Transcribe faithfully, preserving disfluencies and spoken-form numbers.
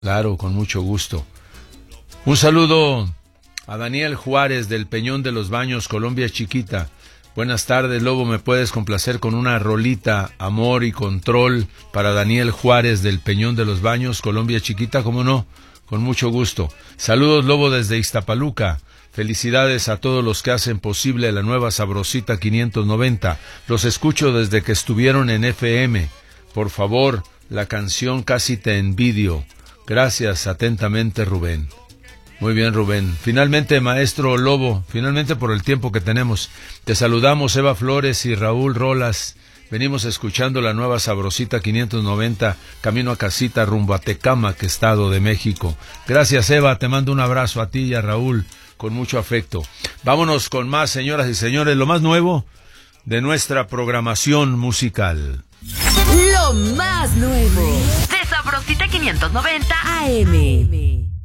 Claro, con mucho gusto. Un saludo a Daniel Juárez del Peñón de los Baños, Colombia Chiquita. Buenas tardes, Lobo, ¿me puedes complacer con una rolita, Amor y Control, para Daniel Juárez del Peñón de los Baños, Colombia Chiquita? ¿Cómo no? Con mucho gusto. Saludos, Lobo, desde Iztapaluca. Felicidades a todos los que hacen posible la nueva Sabrosita quinientos noventa. Los escucho desde que estuvieron en F M. Por favor, la canción Casi te envidio. Gracias, atentamente, Rubén. Muy bien, Rubén. Finalmente, maestro Lobo, finalmente por el tiempo que tenemos, te saludamos Eva Flores y Raúl Rolas. Venimos escuchando la nueva Sabrosita quinientos noventa, camino a casita rumbo a Tecámac, Estado de México. Gracias, Eva, te mando un abrazo a ti y a Raúl, con mucho afecto. Vámonos con más, señoras y señores, lo más nuevo de nuestra programación musical. Lo más nuevo de Sabrosita quinientos noventa A M.